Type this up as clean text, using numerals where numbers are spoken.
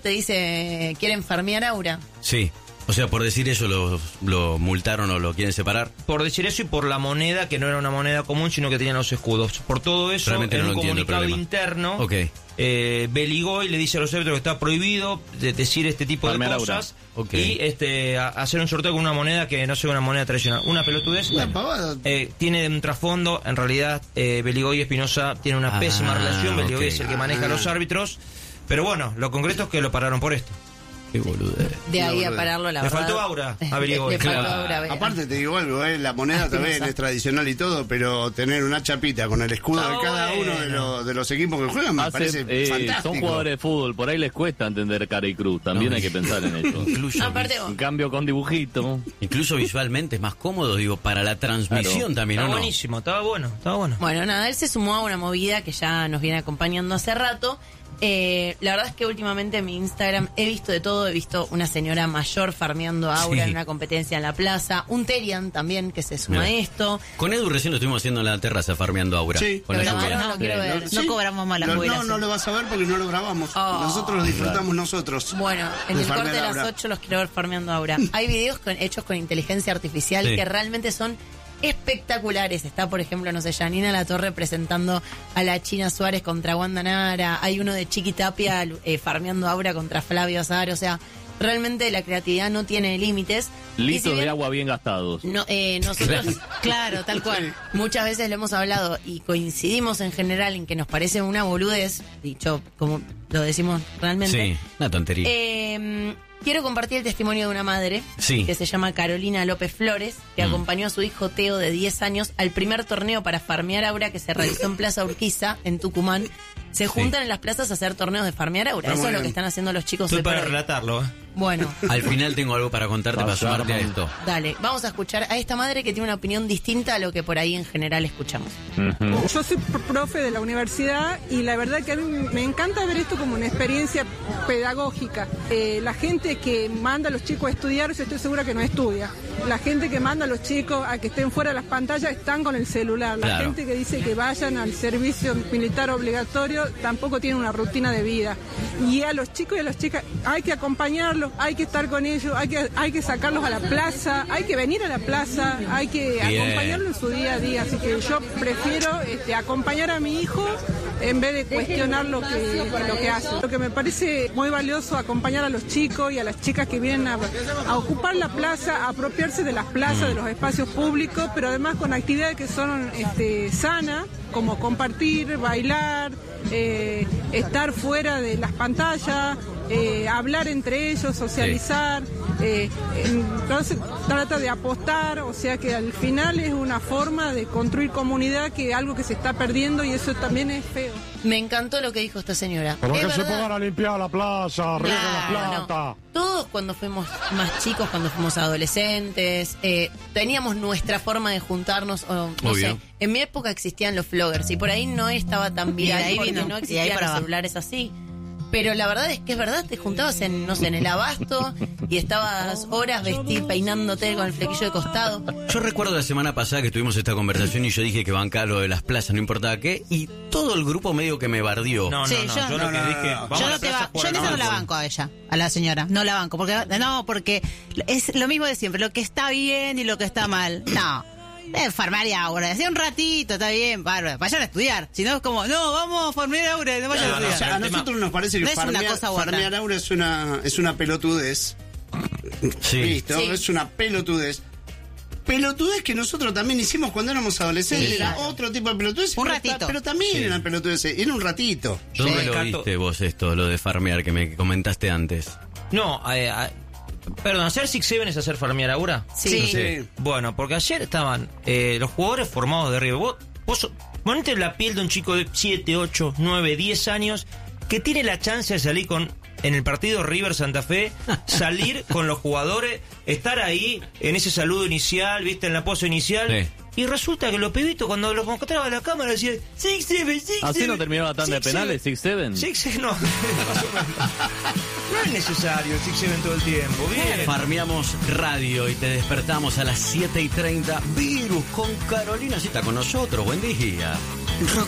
te dice, quieren farmear Aura. Sí. O sea, por decir eso lo multaron o lo quieren separar. Por decir eso y por la moneda, que no era una moneda común, sino que tenían los escudos. Por todo eso, realmente en no un comunicado interno, okay. Beligoy le dice a los árbitros que está prohibido decir este tipo de cosas. Okay. Y hacer un sorteo con una moneda que no sea una moneda tradicional. Una pelotudez. Tiene un trasfondo. En realidad, Beligoy y Espinosa tienen una pésima relación. Beligoy es el que maneja a los árbitros. Pero bueno, lo concreto es que lo pararon por esto. Qué boludez. De ahí a pararlo, la verdad. Le faltó Aura a Beligoy. Aparte te digo algo, la moneda también es tradicional y todo, pero tener una chapita con el escudo de cada uno de los equipos que juegan me parece fantástico. Son jugadores de fútbol, por ahí les cuesta entender cara y cruz, también hay que pensar en eso. En cambio con dibujito. Incluso visualmente es más cómodo, digo, para la transmisión también, ¿no? Buenísimo, estaba bueno. Bueno, nada, él se sumó a una movida que ya nos viene acompañando hace rato. La verdad es que últimamente en mi Instagram he visto de todo. He visto una señora mayor farmeando a Aura en una competencia en la plaza, un Terian también que se suma a esto. Con Edu recién lo estuvimos haciendo en la terraza farmeando a Aura. Sí, con no quiero ver. No cobramos más las jubilaciones. No lo vas a ver porque no lo grabamos. Nosotros lo disfrutamos nosotros. Bueno, en el corte de las 8 los quiero ver farmeando a Aura. Hay videos hechos con inteligencia artificial que realmente son espectaculares. Está, por ejemplo, no sé, Janina Latorre presentando a la China Suárez contra Wanda Nara. Hay uno de Chiqui Tapia farmeando Aura contra Flavio Azar. O sea, realmente la creatividad no tiene límites. Litros de agua bien gastados. Nosotros, claro, tal cual. Muchas veces lo hemos hablado y coincidimos en general en que nos parece una boludez, dicho como lo decimos realmente. Sí, una tontería. Quiero compartir el testimonio de una madre que se llama Carolina López Flores, que acompañó a su hijo Teo de 10 años al primer torneo para farmear Aura que se realizó en Plaza Urquiza, en Tucumán. Se juntan en las plazas a hacer torneos de farmear Aura. Eso es lo que están haciendo los chicos. Estoy para relatarlo. Bueno. Al final tengo algo para contarte para sumarte a esto. Dale, vamos a escuchar a esta madre que tiene una opinión distinta a lo que por ahí en general escuchamos. Yo soy profe de la universidad y la verdad que a mí me encanta ver esto como una experiencia pedagógica. La gente que manda a los chicos a estudiar, yo estoy segura que no estudia. La gente que manda a los chicos a que estén fuera de las pantallas están con el celular. La gente que dice que vayan al servicio militar obligatorio tampoco tiene una rutina de vida. Y a los chicos y a las chicas hay que acompañarlos, hay que estar con ellos, hay que sacarlos a la plaza, hay que venir a la plaza, hay que acompañarlos en su día a día. Así que yo prefiero acompañar a mi hijo en vez de cuestionar lo que hace. Lo que me parece muy valioso, acompañar a los chicos y a las chicas que vienen a ocupar la plaza, a apropiarse de las plazas, de los espacios públicos, pero además con actividades que son sanas, como compartir, bailar, estar fuera de las pantallas, hablar entre ellos, socializar. Entonces trata de apostar, o sea que al final es una forma de construir comunidad, que es algo que se está perdiendo y eso también es feo. Me encantó lo que dijo esta señora. Pero que se pongan a limpiar la plaza, rieguen la plata. No. Todos cuando fuimos más chicos, cuando fuimos adolescentes, teníamos nuestra forma de juntarnos, no sé. En mi época existían los vloggers y por ahí no estaba tan viral porque no existían los celulares así. Pero la verdad es que es verdad, te juntabas en el Abasto y estabas horas peinándote con el flequillo de costado. Yo recuerdo la semana pasada que tuvimos esta conversación y yo dije que bancaba lo de las plazas, no importaba qué, y todo el grupo medio que me bardeó. Yo lo que dije, yo en eso no la banco a ella, a la señora, no la banco, porque es lo mismo de siempre, lo que está bien y lo que está mal. No. Farmear Aura, hacía un ratito, está bien, vayan a estudiar. Si no es como, no, vamos a farmear Aura, no vayan a estudiar. O sea, a nosotros nos parece que farmear Aura es una pelotudez. Sí. Listo, es una pelotudez. Pelotudez que nosotros también hicimos cuando éramos adolescentes. Era otro tipo de pelotudez. Un ratito. Pero también era pelotudez, era un ratito. ¿Dónde lo viste vos esto, lo de farmear, que me comentaste antes? No, perdón, ¿hacer 6-7 es hacer farmear Aura? Sí. Bueno, porque ayer estaban los jugadores formados de River. Vos ponete la piel de un chico de 7, 8, 9, 10 años que tiene la chance de salir en el partido River Santa Fe, salir con los jugadores, estar ahí en ese saludo inicial, viste, en la pose inicial. Sí. Y resulta que los pibitos, cuando los mostraba a la cámara, decían 6-7. ¿Así no terminaba tan de penales, 6-7? 6-7 no. No es necesario el 6-7 todo el tiempo. Bien. Farmeamos radio y te despertamos a las 7:30. Virus con Carolina, si está con nosotros. Buen día.